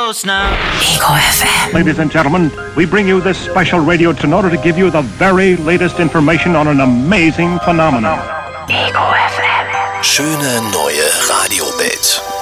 close now. Ego FM. Ladies and gentlemen, we bring you this special radio in order to give you the very latest information on an amazing phenomenon. Ego FM. Schöne neue Radiowelt.